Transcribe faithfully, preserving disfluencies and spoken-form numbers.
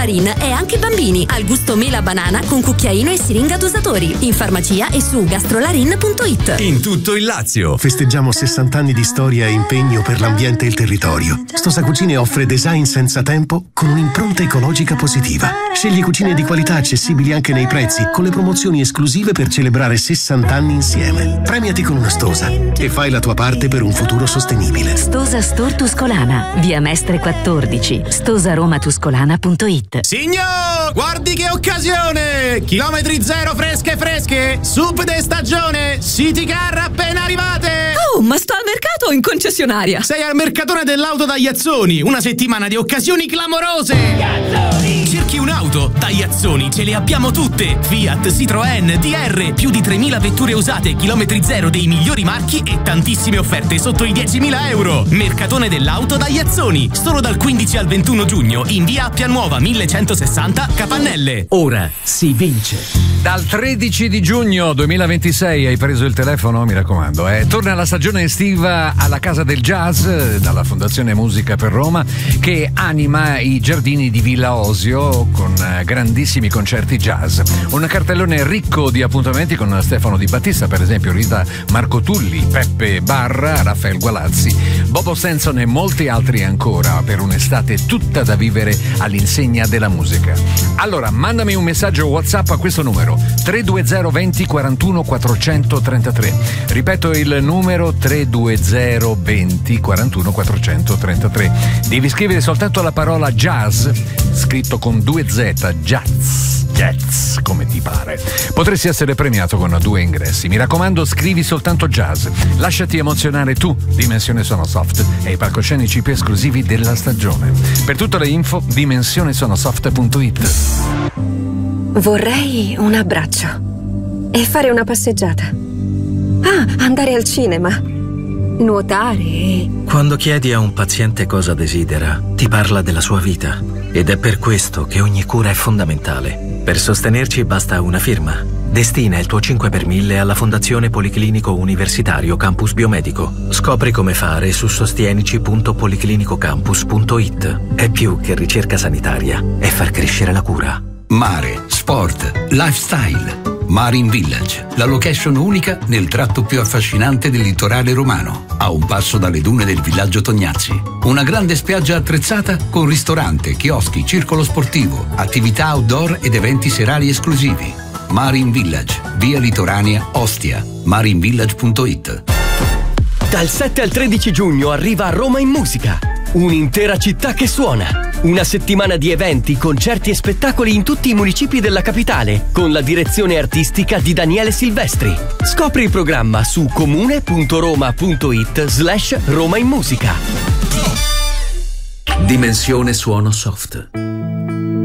Gastrolarin è anche bambini, al gusto mela banana con cucchiaino e siringa dosatori. In farmacia e su gastrolarin punto it. In tutto il Lazio festeggiamo sessanta anni di storia e impegno per l'ambiente e il territorio. Stosa Cucine offre design senza tempo con un'impronta ecologica positiva. Scegli cucine di qualità accessibili anche nei prezzi, con le promozioni esclusive per celebrare sessanta anni insieme. Premiati con una Stosa e fai la tua parte per un futuro sostenibile. Stosa Store Tuscolana, via Mestre quattordici, stosaromatuscolana punto it. Signor, guardi che occasione! Chilometri zero fresche fresche, sub de stagione, City Car appena arrivate! Oh, ma sto al mercato o in concessionaria? Sei al mercatone dell'auto da Iazzoni, una settimana di occasioni clamorose! Iazzoni! Cerchi un'auto? Da Iazzoni ce le abbiamo tutte! Fiat, Citroën, D R, più di tremila vetture usate, chilometri zero dei migliori marchi e tantissime offerte sotto i diecimila euro! Mercatone dell'auto da Iazzoni, solo dal quindici al ventuno giugno, in via Appia Nuova millecentosessanta, Capannelle. Ora si vince. Dal tredici di giugno duemilaventisei hai preso il telefono, mi raccomando, eh. Torna la stagione estiva alla Casa del Jazz dalla Fondazione Musica per Roma, che anima i giardini di Villa Osio con grandissimi concerti jazz. Un cartellone ricco di appuntamenti con Stefano Di Battista, per esempio, Rita Marco Tulli, Peppe Barra, Raffaele Gualazzi, Bobo Stenson e molti altri ancora, per un'estate tutta da vivere all'insegna della musica. Allora mandami un messaggio WhatsApp a questo numero tre due zero venti quarantuno quattrocentotrentatré. Ripeto il numero tre due zero venti quarantuno quattrocentotrentatré. Devi scrivere soltanto la parola jazz, scritto con due Z, jazz, jazz, come ti pare. Potresti essere premiato con due ingressi. Mi raccomando, scrivi soltanto jazz. Lasciati emozionare tu, Dimensione Sonosoft e i palcoscenici più esclusivi della stagione. Per tutte le info, dimensione sonosoft punto it. Vorrei un abbraccio e fare una passeggiata. Ah, andare al cinema, nuotare. Quando chiedi a un paziente cosa desidera, ti parla della sua vita. Ed è per questo che ogni cura è fondamentale. Per sostenerci basta una firma. Destina il tuo cinque per mille alla Fondazione Policlinico Universitario Campus Biomedico. Scopri come fare su sostienici punto policlinicocampus punto it. È più che ricerca sanitaria, è far crescere la cura. Mare, sport, lifestyle. Marine Village, la location unica nel tratto più affascinante del litorale romano, a un passo dalle dune del villaggio Tognazzi. Una grande spiaggia attrezzata con ristorante, chioschi, circolo sportivo, attività outdoor ed eventi serali esclusivi. Marine Village, via Litoranea, Ostia. marine village punto it. Dal sette al tredici giugno arriva Roma in Musica. Un'intera città che suona. Una settimana di eventi, concerti e spettacoli in tutti i municipi della capitale, con la direzione artistica di Daniele Silvestri. Scopri il programma su comune punto roma punto it slash Roma in Musica. Dimensione Suono Soft.